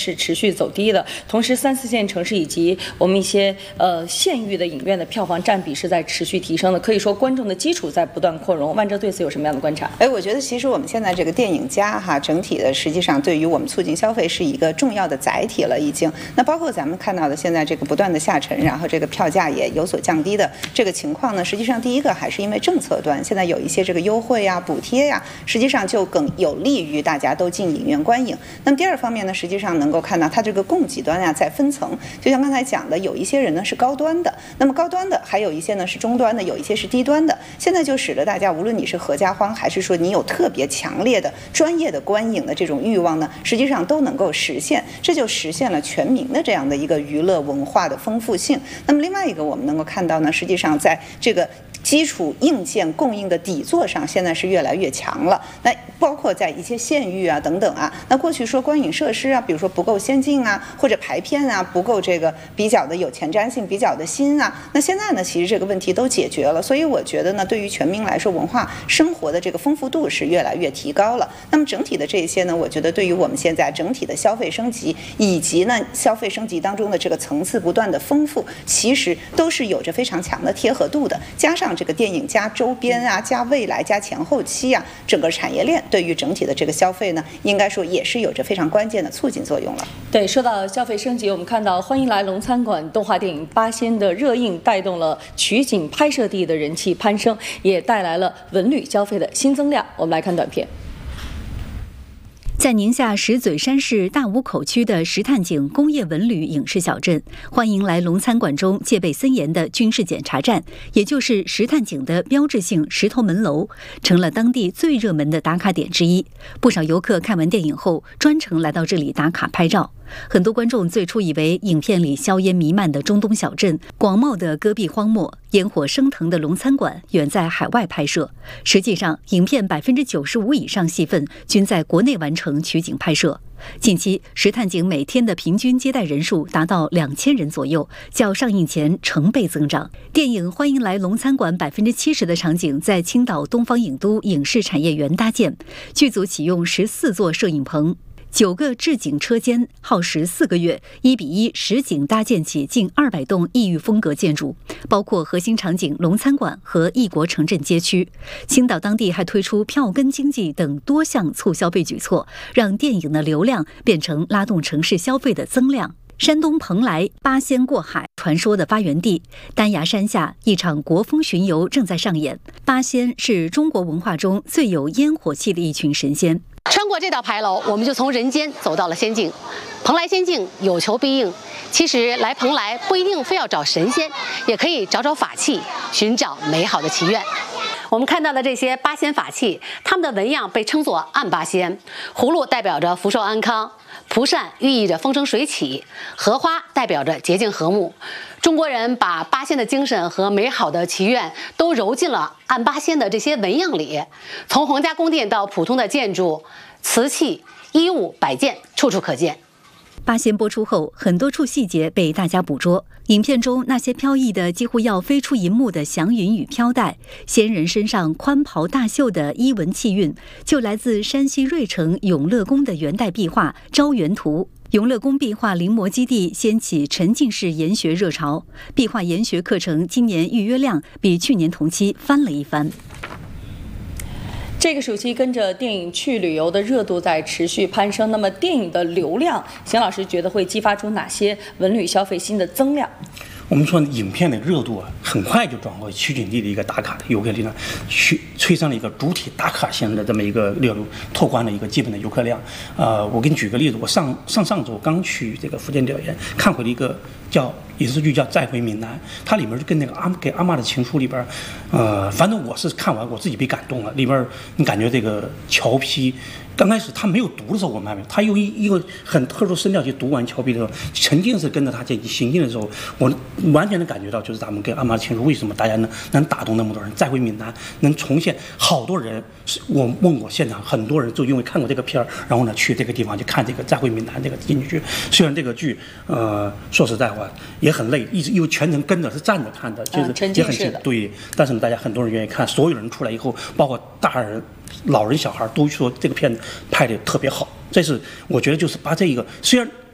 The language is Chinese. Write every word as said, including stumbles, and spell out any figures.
是持续走低的，同时三四线城市以及我们一些呃县域的影院的票房占比是在持续提升的，可以说观众的基础在不断扩容。万哲对此有什么样的观察？ 哎，我觉得其实我们现在这个电影家哈，整体的实际上对于我们促进消费是一个重要的载体了，已经。那包括咱们看到的现在这个不断的下沉，然后这个票价也有所降低的这个情况呢，实际上第一个还是因为政策端现在有一些这个优惠呀、补贴呀，实际上就更有利于大家都进影院观影。那么第二方面呢，实际上能够看到它这个供给端呀在分层，就像刚才讲的，有一些人呢是高端的，那么高端的还有一些呢是中端的，有一些是低端的。现在就使得大家无论你是合家欢，还是说你有特别强烈的专业的观影的这种欲望呢，实际上都能够实现，这就实现了全民的这样的一个娱乐文化的丰富性。那么另外一个我们能够看到呢，实际上在这个基础硬件供应的底座上，现在是越来越强了。那包括在一些县域啊等等啊，那过去说观影设施啊，比如说不够先进啊，或者排片啊不够这个比较的有前瞻性、比较的新啊，那现在呢，其实这个问题都解决了。所以我觉得呢，对于全民来说，文化生活的这个丰富度是越来越提高了。那么整体的这些呢，我觉得对于我们现在整体的消费升级，以及呢消费升级当中的这个层次不断的丰富，其实都是有着非常强的贴合度的。加上这个电影加周边啊，加未来加前后期啊，整个产业链对于整体的这个消费呢，应该说也是有着非常关键的促进作用了。 对，说到消费升级，我们看到《欢迎来龙餐馆》动画电影《八仙》的热映，带动了取景拍摄地的人气攀升，也带来了文旅消费的新增量。我们来看短片。 在宁夏石嘴山市大武口区的石炭井工业文旅影视小镇，欢迎来龙餐馆中戒备森严的军事检查站，也就是石炭井的标志性石头门楼，成了当地最热门的打卡点之一。不少游客看完电影后，专程来到这里打卡拍照。很多观众最初以为影片里硝烟弥漫的中东小镇、广袤的戈壁荒漠、烟火升腾的龙餐馆远在海外拍摄，实际上影片百分之九十五以上戏份均在国内完成取景拍摄。近期石炭井每天的平均接待人数达到两千人左右，较上映前成倍增长。电影《欢迎来龙餐馆》百分之七十的场景在青岛东方影都影视产业园搭建，剧组启用十四座摄影棚。九个置景车间，耗时四个月，一比一实景搭建起近二百栋异域风格建筑，包括核心场景龙餐馆和异国城镇街区。青岛当地还推出票根经济等多项促消费举措，让电影的流量变成拉动城市消费的增量。山东蓬莱八仙过海传说的发源地丹崖山下，一场国风巡游正在上演。八仙是中国文化中最有烟火气的一群神仙。 穿过这道牌楼，我们就从人间走到了仙境。蓬莱仙境有求必应，其实来蓬莱不一定非要找神仙，也可以找找法器，寻找美好的祈愿。我们看到的这些八仙法器，它们的纹样被称作暗八仙。葫芦代表着福寿安康，蒲扇寓意着风生水起，荷花代表着洁净和睦。中国人把八仙的精神和美好的祈愿都揉进了暗八仙的这些纹样里，从皇家宫殿到普通的建筑、瓷器、衣物、摆件，处处可见。 八仙播出后，很多处细节被大家捕捉。影片中那些飘逸的几乎要飞出银幕的祥云与飘带，仙人身上宽袍大袖的衣纹气韵，就来自山西芮城永乐宫的元代壁画《招元图》。永乐宫壁画临摹基地掀起沉浸式研学热潮，壁画研学课程今年预约量比去年同期翻了一番。 这个暑期跟着电影去旅游的热度在持续攀升，那么电影的流量，邢老师觉得会激发出哪些文旅消费新的增量？ 我们说影片的热度啊，很快就转为取景地的一个打卡的游客力量，去催生了一个主体打卡型的这么一个热度，拓宽了一个基本的游客量。呃，我给你举个例子，我上上上周刚去这个福建调研，看回了一个叫影视剧叫《再回闽南》，它里面就跟那个阿给阿嬷的情书里边，呃，反正我是看完我自己被感动了。里边你感觉这个乔批。刚开始他没有读的时候，我们还没有。他用一一个很特殊声调去读完乔壁的时候，沉浸式跟着他这行进的时候，我完全能感觉到，就是咱们跟阿妈情书为什么大家能能打动那么多人，再回闽南能重现好多人。我问过现场很多人，就因为看过这个片儿，然后呢去这个地方去看这个再回闽南这个电视剧。虽然这个剧，呃，说实在话也很累，一直因为全程跟着是站着看的，就是也很沉对。但是呢，大家很多人愿意看，所有人出来以后，包括大人。老人小孩都说这个片子拍的特别好，这是我觉得就是把这一个虽然